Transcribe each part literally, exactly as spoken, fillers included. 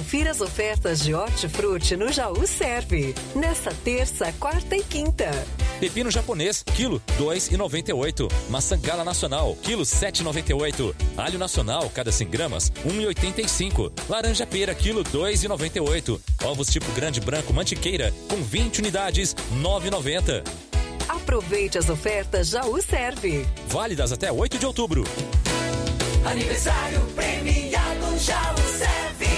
Confira as ofertas de hortifruti no Jaú Serve. Nesta terça, quarta e quinta. Pepino japonês, quilo, dois reais e noventa e oito centavos. Maçã gala nacional, quilo, sete reais e noventa e oito centavos. Alho nacional, cada cem gramas, um real e oitenta e cinco centavos. Laranja pera, quilo, dois reais e noventa e oito centavos. Ovos tipo grande branco mantiqueira, com vinte unidades, nove reais e noventa centavos. Aproveite as ofertas Jaú Serve. Válidas até oito de outubro. Aniversário premiado Jaú Serve.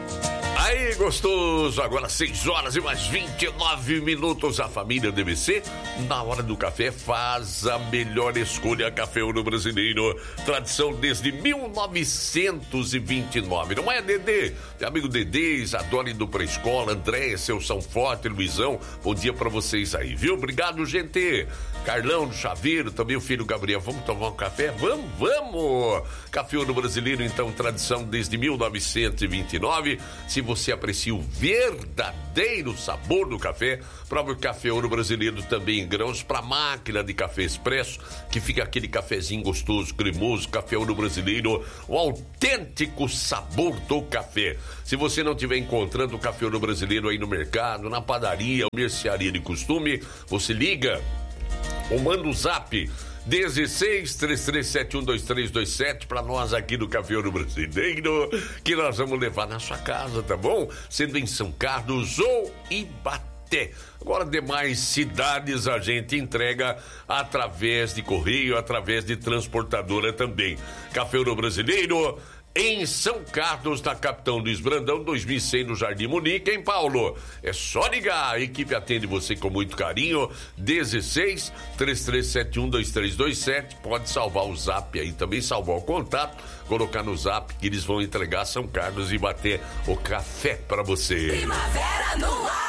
Aí, gostoso! Agora seis horas e mais vinte e nove minutos. A família D B C, na hora do café, faz a melhor escolha. Café Ouro Brasileiro. Tradição desde mil novecentos e vinte e nove. Não é, Dedê? Meu amigo Dedê, Isadora indo pra escola, André, seu São Forte, Luizão. Bom dia pra vocês aí, viu? Obrigado, gente. Carlão do Chaveiro, também o filho Gabriel. Vamos tomar um café? Vamos, vamos! Café Ouro Brasileiro, então, tradição desde mil novecentos e vinte e nove. Se você aprecia o verdadeiro sabor do café, prova o Café Ouro Brasileiro também em grãos para máquina de café expresso, que fica aquele cafezinho gostoso, cremoso. Café Ouro Brasileiro, o autêntico sabor do café. Se você não estiver encontrando o Café Ouro Brasileiro aí no mercado, na padaria, mercearia de costume, você liga ou manda um zap dezesseis, três três sete um, dois três dois sete para nós aqui do Café Ouro Brasileiro, que nós vamos levar na sua casa, tá bom? Sendo em São Carlos ou Ibaté. Agora, demais cidades a gente entrega através de correio, através de transportadora também. Café Ouro Brasileiro em São Carlos, na Capitão Luiz Brandão, dois mil e cem, no Jardim Munique, em Paulo. É só ligar, a equipe atende você com muito carinho. dezesseis, três três sete um, dois três dois sete. Pode salvar o zap aí também, salvar o contato, colocar no zap que eles vão entregar São Carlos e bater o café pra você. Primavera no ar!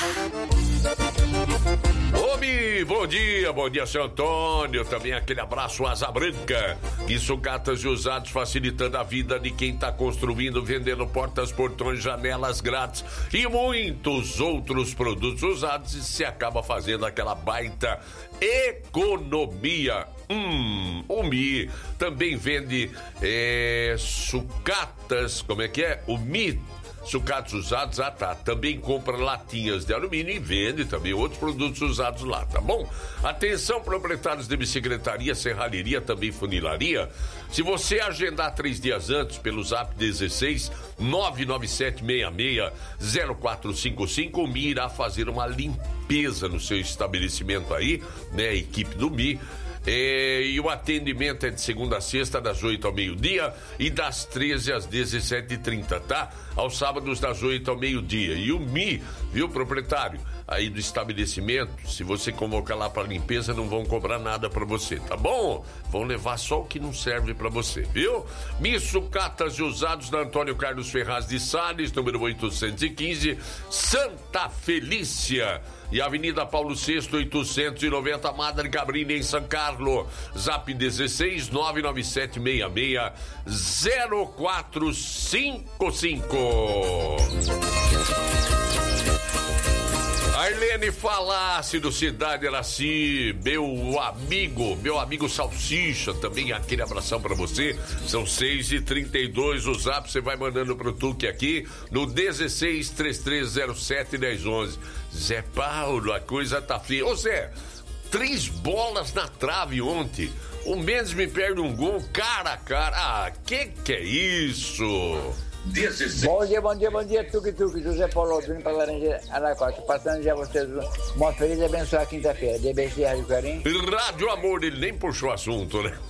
Omi, bom dia, bom dia, seu Antônio. Também aquele abraço, Asa Branca. E sucatas e usados, facilitando a vida de quem está construindo, vendendo portas, portões, janelas grátis e muitos outros produtos usados. E se acaba fazendo aquela baita economia. Hum, o Mi também vende é, sucatas, como é que é? O Mi sucatos usados, ah tá, também compra latinhas de alumínio e vende também outros produtos usados lá, tá bom? Atenção, proprietários de bicicletaria, serralheria, também funilaria. Se você agendar três dias antes pelo zap dezesseis, nove nove sete seis seis, zero quatro cinco cinco, o Mi irá fazer uma limpeza no seu estabelecimento aí, né, a equipe do Mi. É, e o atendimento é de segunda a sexta, das oito ao meio-dia e das treze às dezessete e trinta, tá? Aos sábados, das oito ao meio-dia. E o Mi, viu, proprietário, aí do estabelecimento, se você convocar lá para limpeza, não vão cobrar nada para você, tá bom? Vão levar só o que não serve para você, viu? Mi Sucatas e Usados, na Antônio Carlos Ferraz de Sales, número oitocentos e quinze, Santa Felícia. E Avenida Paulo sexto, oitocentos e noventa, Madre Cabrini, em São Carlos. Zap dezesseis, nove nove sete seis seis, zero quatro cinco cinco. Arlene Falasse, do Cidade Iraci, meu amigo, meu amigo Salsicha, também aquele abração pra você. São seis e trinta e dois, o zap você vai mandando pro Tuque aqui no dezesseis, três três zero sete, dez onze. Zé Paulo, a coisa tá feia. Ô Zé, três bolas na trave ontem. O Mendes me perde um gol cara a cara. Ah, que que é isso? dezesseis. Bom dia, bom dia, bom dia, Tuque Tuque, José Paulo Albino para Laranja Araquara. Passando já vocês uma feliz e abençoada quinta-feira. D B C Rádio Carim. Rádio Amor, ele nem puxou assunto, né?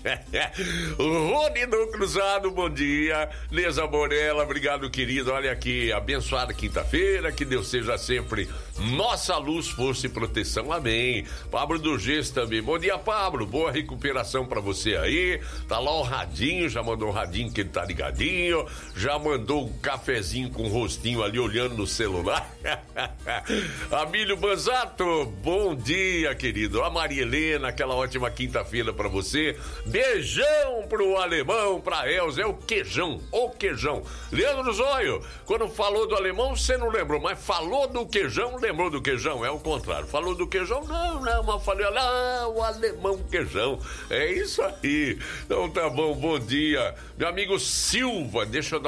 Rony do Cruzado, bom dia. Leza Morella, obrigado, querido. Olha aqui, abençoada quinta-feira, que Deus seja sempre nossa luz, força e proteção, amém. Pablo do Gesso também, bom dia, Pablo, boa recuperação pra você aí. Tá lá o Radinho, já mandou um Radinho que ele tá ligadinho, já mandou um cafezinho com o rostinho ali olhando no celular. Amílio Banzato, bom dia, querido. A Maria Helena, aquela ótima quinta-feira pra você. Beijão pro alemão, pra Elza, é o queijão, o queijão. Leandro Zóio, quando falou do alemão, você não lembrou, mas falou do queijão, lembrou do queijão, é o contrário. Falou do queijão, não, não, mas falei, lá, o alemão queijão. É isso aí. Então tá bom, bom dia. Meu amigo Silva, deixa eu dar uma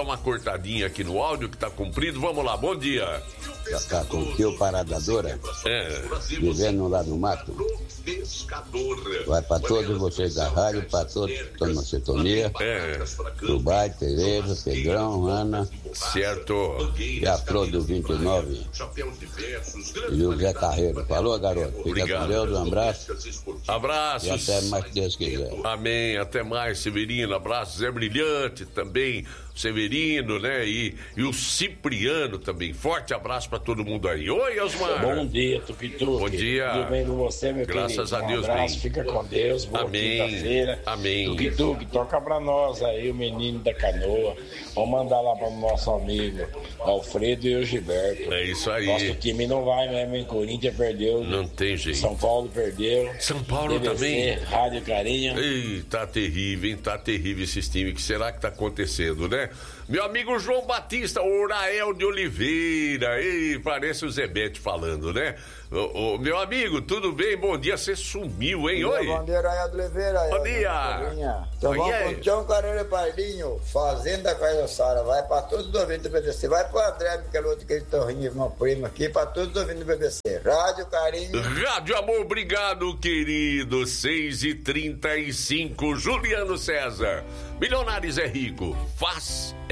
uma cortadinha aqui no áudio que tá comprido. Vamos lá, bom dia. Já tá com o tio Paradadora, É. vivendo lá no mato. Vai para todos vocês da rádio, para todos que estão na sintonia. É. Pro Bai, Tereza, Pedrão, Ana. Certo. E a Flor do vinte e nove. E o Zé Carreiro. Falou, garoto. Fica Obrigado. com Deus, um abraço. Abraços. E até mais que Deus quiser. Amém, até mais, Severino. Abraço, Zé Brilhante também, Severino, né? E, e o Cipriano também. Forte abraço pra todo mundo aí. Oi, Osmar. Bom dia, Tupitu. Bom dia. Tudo bem com você, meu Graças querido? a Deus, Um abraço, bem. fica com Deus. Boa Amém. quinta-feira. Amém. Tupitu, toca pra nós aí, o menino da canoa. Vamos mandar lá pro nosso amigo Alfredo e o Gilberto. É isso aí. Nosso time não vai mesmo, hein? Corinthians perdeu. Não tem jeito. São Paulo perdeu. São Paulo D V C, também. Rádio Carinho. Ei, tá terrível, hein? Tá terrível esses times. O que será que tá acontecendo, né? Meu amigo João Batista, Orael de Oliveira. Ei, parece o Zebete falando, né? Ô, ô, meu amigo, tudo bem? Bom dia, você sumiu, hein? Oi. Bom dia, Orael de Oliveira. Bom dia. Então Oi, vamos aí. com o Tião Carreiro Pardinho, Fazenda Caioçara. Vai pra todos os ouvintes do B B C. Vai pro André, que é o outro que Torrinho, meu primo aqui, pra todos os ouvintes do B B C. Rádio Carinho. Rádio Amor, obrigado, querido. seis e trinta e cinco, Juliano César. Milionários é rico. Faz